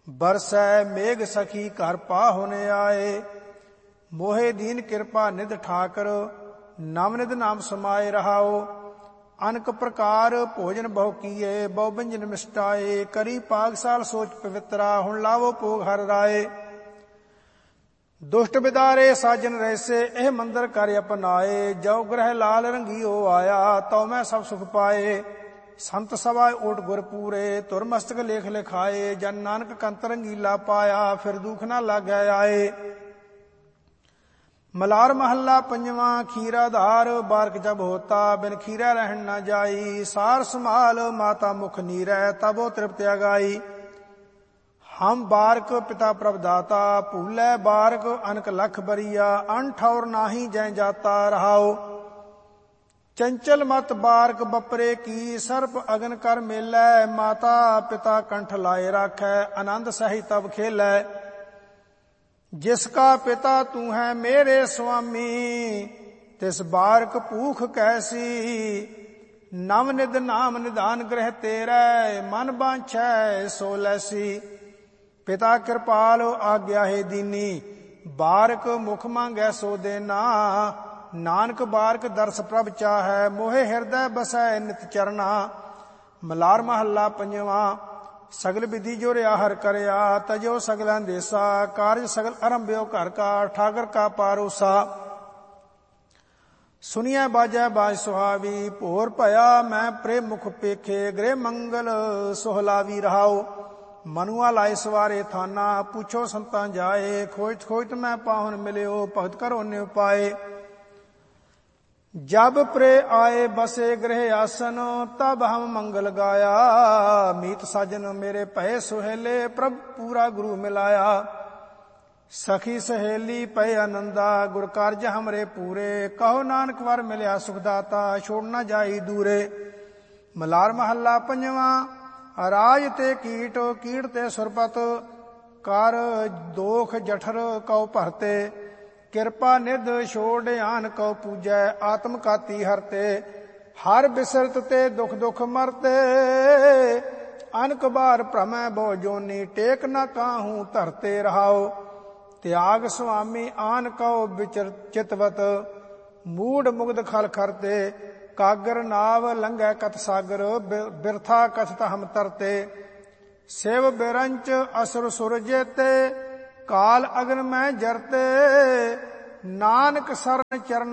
बरसै मेघ सखी घर पाहुन आए। मोहे दीन कृपा निध ठाकर नव निध नाम समाये रहाओ। अनक प्रकार भोजन बहु कीए बहु व्यंजन मिष्टाए। करी पागसाल सोच पवित्रा हुण लावो भोग हर राए। दुष्ट बिदारे साजन रहसे एह मंदिर कर अपनाए। जो ग्रह लाल रंगियो आया तो मैं सब सुख पाए। संत सभा ओट गुर पूरे तुर मस्तक लेख लिखाए। जन नानक कंत रंगीला पाया फिर दुख ना लागे आए। मलार महला पंजवा खीरा धार बारक जब होता बिन खीरा रहन न जाई। सार संभाल माता मुख नीरै तबो तृप्त अगाई। हम बारक पिता प्रभदाता भूलै बारक अनक लख बरिया। अन ठौर नाही जै जाता रहाओ। चंचल मत बारक बपरे की सर्प अगन कर मेलै। माता पिता कंठ लाए राखै आनंद सही तब खेलै। जिसका पिता तू है मेरे स्वामी तिस बारक भूख कैसी। नव निध नाम निधान ग्रह तेरै मन बांछै सो लैसी। पिता कृपाल आज्ञा है दीनी बारक मुख मांगै सो देना। नानक बारक दर्श प्रभ चाहै मोहे हृदय बसै नित चरना। मलार महला पंजवा सगल विधि जो रिया हर करया तजो सगल देसा। कारज सगल आरंभ्यो घर का ठाकर का पारोसा। सुनिया बाजै बाज सुहावी भोर भया मैं प्रेम मुख पेखे। गृह मंगल सोहलावी रहाओ। मनुआ लाए सवारे थाना पूछो संतां जाए। खोजत खोजत मैं पाहुन मिलियो भगत करो न्यु पाए। जब प्रे आए बसे गृह आसन तब हम मंगल गाया। मीत साजन मेरे पए सुहेले प्रभ पूरा गुरु मिलाया। सखी सहेली पए आनंदा गुर कार्य हमरे पूरे। कहो नानक वर मिलिया सुखदाता छोड़ न जाई दूरे। मलार महला पंजवा राज ते कीट कीट ते सुरपत कर दोख जठर कौ भरते। किरपा निध छोड़ आन कौ पूजै आत्म काती हरते। हर बिसरत ते दुख दुख मरते। अनक बार भ्रमै बहु जोनी टेक न काहू धरते रहाओ। त्याग स्वामी आन कौ विचर चितवत मूड मुग्ध खल खरते। कागर नाव लंघै कत सागर बिरथा कथत हम तरते। शिव बिरंच असुर सुर जेते काल अगन में जरते। नानक शरण चरण